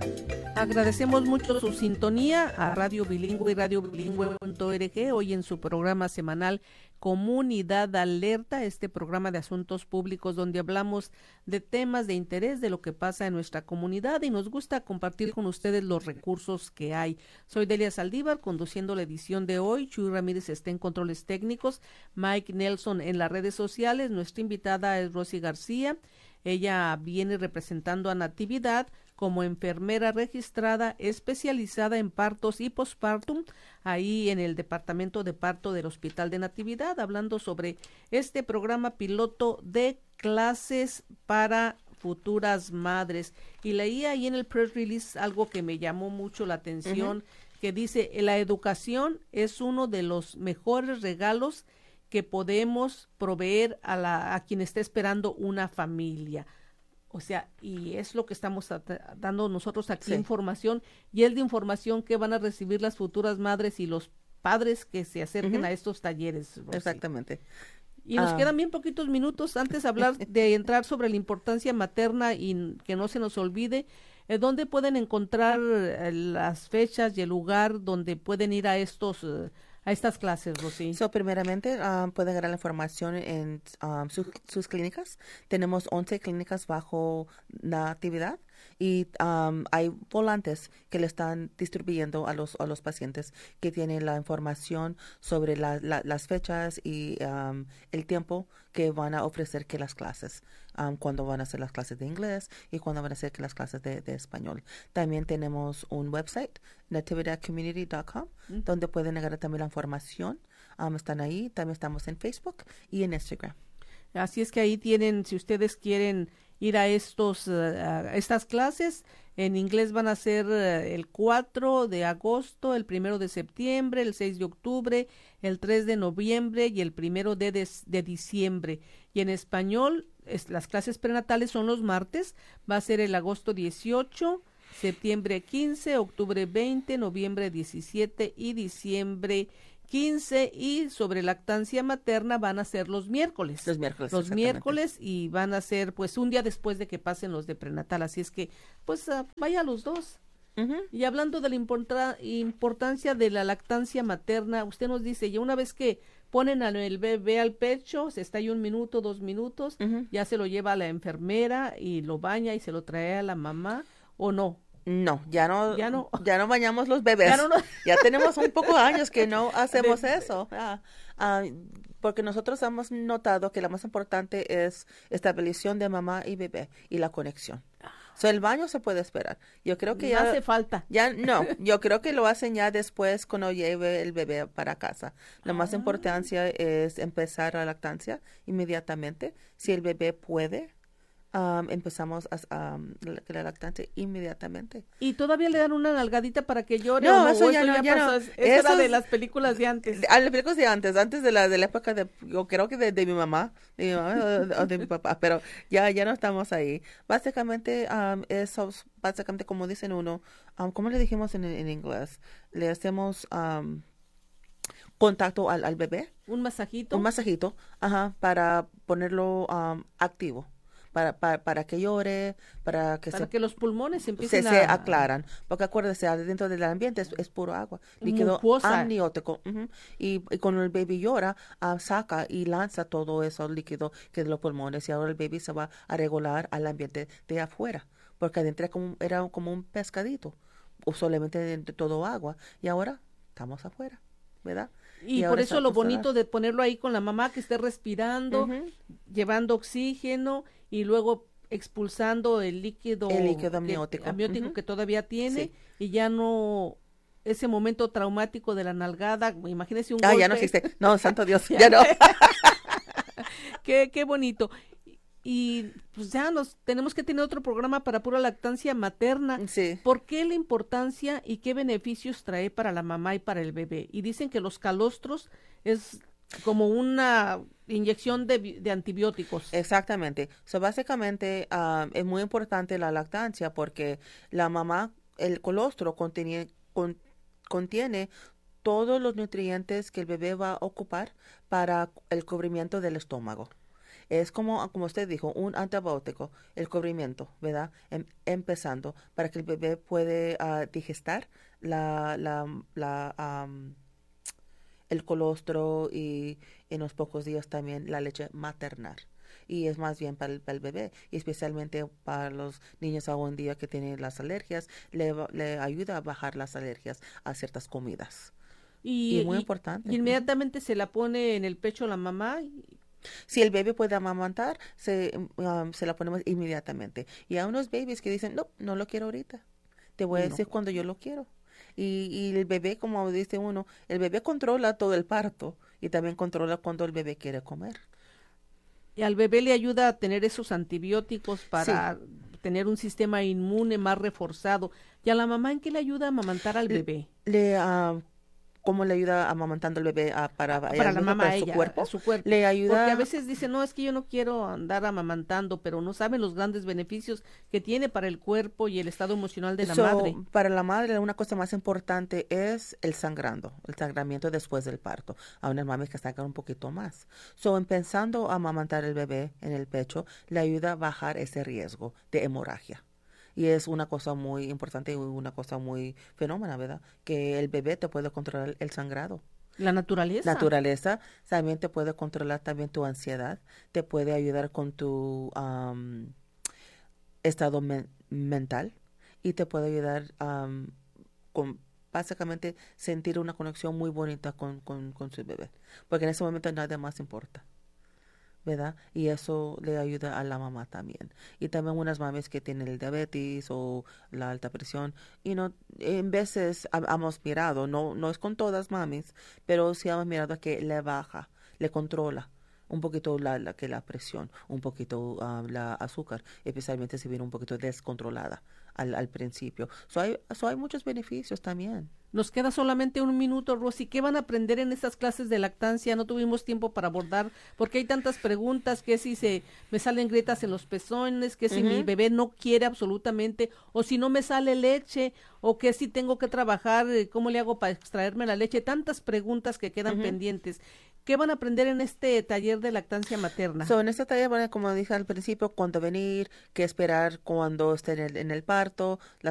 Agradecemos mucho su sintonía a Radio Bilingüe y radiobilingüe.org, hoy en su programa semanal Comunidad Alerta, este programa de asuntos públicos donde hablamos de temas de interés de lo que pasa en nuestra comunidad y nos gusta compartir con ustedes los recursos que hay. Soy Delia Saldívar, conduciendo la edición de hoy. Chuy Ramírez está en controles técnicos, Mike Nelson en las redes sociales. Nuestra invitada es Rosy García. Ella viene representando a Natividad como enfermera registrada especializada en partos y postpartum, ahí en el departamento de parto del Hospital de Natividad, hablando sobre este programa piloto de clases para futuras madres. Y leí ahí en el press release algo que me llamó mucho la atención, que dice, la educación es uno de los mejores regalos que podemos proveer a quien está esperando una familia. O sea, y es lo que estamos dando nosotros aquí, información, y es de información que van a recibir las futuras madres y los padres que se acerquen a estos talleres, Rosy. Exactamente. Y nos quedan bien poquitos minutos antes de hablar, de entrar sobre la importancia materna y que no se nos olvide. ¿Dónde pueden encontrar las fechas y el lugar donde pueden ir a estas clases, Rosy? Primeramente, pueden ganar la información en sus clínicas. Tenemos 11 clínicas bajo Natividad y hay volantes que le están distribuyendo a los pacientes que tienen la información sobre las fechas y el tiempo que van a ofrecer que las clases, cuando van a hacer las clases de inglés y cuando van a hacer que las clases de español. También tenemos un website, natividadcommunity.com, donde pueden agarrar también la información. Están ahí, también estamos en Facebook y en Instagram. Así es que ahí tienen, si ustedes quieren ir a estas clases, en inglés van a ser el 4 de agosto, el 1 de septiembre, el 6 de octubre, el 3 de noviembre y el 1 de diciembre. Y en español, las clases prenatales son los martes, va a ser el agosto 18, septiembre 15, octubre 20, noviembre 17 y diciembre 15, y sobre lactancia materna van a ser los miércoles. Los miércoles, y van a ser pues un día después de que pasen los de prenatal, así es que pues vaya a los dos. Y hablando de la importancia de la lactancia materna, usted nos dice, ya una vez que ponen al bebé al pecho, se está ahí 1 minuto, 2 minutos, ya se lo lleva a la enfermera y lo baña y se lo trae a la mamá, ¿o no? No, ya no bañamos los bebés. Ya tenemos un poco de años que no hacemos eso. Porque nosotros hemos notado que lo más importante es estabilización de mamá y bebé y la conexión. El baño se puede esperar. Yo creo que no hace falta. Yo creo que lo hacen ya después cuando lleve el bebé para casa. La más importancia es empezar la lactancia inmediatamente. Si el bebé puede, empezamos la lactancia inmediatamente. ¿Y todavía le dan una nalgadita para que llore? No, eso ya no. Eso era de las películas de antes. Las películas de antes de la época yo creo que de mi mamá, o de mi papá, pero ya no estamos ahí. Básicamente, eso, básicamente como dicen uno, ¿cómo le dijimos en inglés? Le hacemos contacto al bebé. Un masajito, para ponerlo activo. Para que llore, para que los pulmones empiecen se aclaran, porque acuérdese, dentro del ambiente es puro agua, líquido amniótico, y cuando el baby llora, saca y lanza todo eso líquido que es de los pulmones, y ahora el baby se va a regular al ambiente de afuera, porque adentro era como un pescadito, o solamente de todo agua, y ahora estamos afuera, ¿verdad? Y por eso lo bonito de ponerlo ahí con la mamá que esté respirando, llevando oxígeno y luego expulsando el líquido amniótico que todavía tiene, y ya no ese momento traumático de la nalgada, imagínese un golpe. Ya no existe. No, santo Dios, ya no. Qué bonito. Y pues ya tenemos que tener otro programa para pura lactancia materna. Sí. ¿Por qué la importancia y qué beneficios trae para la mamá y para el bebé? Y dicen que los calostros es como una inyección de antibióticos. Exactamente. Básicamente es muy importante la lactancia porque la mamá, el colostro contiene todos los nutrientes que el bebé va a ocupar para el cubrimiento del estómago. Es como usted dijo, un antibiótico, el cubrimiento, ¿verdad? Empezando para que el bebé puede digestar la, la, la, am, el colostro y en los pocos días también la leche maternal. Y es más bien para el bebé, y especialmente para los niños hoy en día que tienen las alergias, le ayuda a bajar las alergias a ciertas comidas. Y muy Y importante. inmediatamente se la pone en el pecho la mamá. Si el bebé puede amamantar, se la ponemos inmediatamente. Y a unos babies que dicen, no, no lo quiero ahorita. Te voy a No. decir cuando yo lo quiero. Y el bebé, como dice uno, el bebé controla todo el parto y también controla cuando el bebé quiere comer. Y al bebé le ayuda a tener esos antibióticos Sí, para tener un sistema inmune más reforzado. ¿Y a la mamá en qué le ayuda a amamantar al le, bebé? le, ah, ¿cómo le ayuda amamantando al bebé Para la mamá, para a su ella, a cuerpo? su cuerpo. Le Porque a ayuda. veces dice, no, es que yo no quiero andar amamantando, pero no saben los grandes beneficios que tiene para el cuerpo y el estado emocional de la madre. Para la madre, una cosa más importante es el sangramiento después del parto. A unas mamis que sacan un poquito más. Empezando a amamantar el bebé en el pecho, le ayuda a bajar ese riesgo de hemorragia. Y es una cosa muy importante y una cosa muy fenómena, ¿verdad? Que el bebé te puede controlar el sangrado. La naturaleza. Naturaleza también te puede controlar también tu ansiedad, te puede ayudar con tu estado mental y te puede ayudar con básicamente sentir una conexión muy bonita con su bebé, porque en ese momento nada más importa, ¿verdad? Y eso le ayuda a la mamá también. Y también unas mamis que tienen el diabetes o la alta presión, y no, en veces hemos mirado, no es con todas mamis, pero sí hemos mirado que le baja, le controla un poquito la presión, un poquito la azúcar, especialmente si viene un poquito descontrolada al principio. Hay muchos beneficios también. Nos queda solamente un minuto, Rosy. ¿Qué van a aprender en estas clases de lactancia? No tuvimos tiempo para abordar, porque hay tantas preguntas, que si me salen grietas en los pezones, que si mi Ujú. bebé no quiere absolutamente, o si no me sale leche, o que si tengo que trabajar, ¿cómo le hago para extraerme la leche? Tantas preguntas que quedan Ujú. pendientes. ¿Qué van a aprender en este taller de lactancia materna? En esta talla, bueno, como dije al principio, cuándo venir, qué esperar cuando esté en el parto,